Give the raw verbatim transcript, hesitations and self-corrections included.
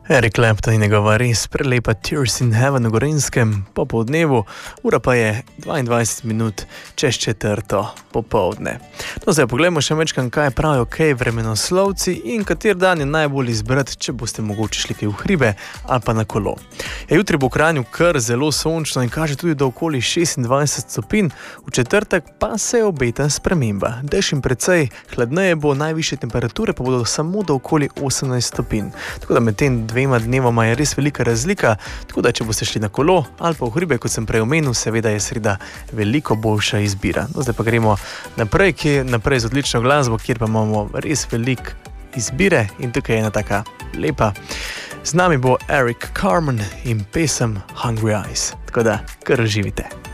Eric Clapton in njegova res prelepa Tears in Heaven v Gorenjskem popoldnevu, ura pa je dvaindvajset minut čez četrto popoldne. No, zdaj pogledamo še večkrat, kaj pravijo kaj vremenoslovci in kater dan je najbolj izbrati, če boste mogoče šli kaj v hribe ali pa na kolo. Ja, jutri bo v Kranju kar zelo sončno in kaže tudi do okoli šestindvajset stopinj, v četrtek pa se obeta sprememba. Dež in precej hladneje bo, najvišje temperature pa bodo samo do okoli osemnajst stopinj. Tako da med tem dvema dnevoma je res velika razlika, tako da če boste šli na kolo ali pa v hribe, kot sem prej omenil, seveda je sreda veliko boljša izbira. No, zdaj pa gremo naprej, kjer, naprej z odlično glasbo, kjer pa imamo res veliko izbire in tukaj je ena taka lepa. Z nami bo Eric Carmen in pesem Hungry Eyes, tako da kar živite.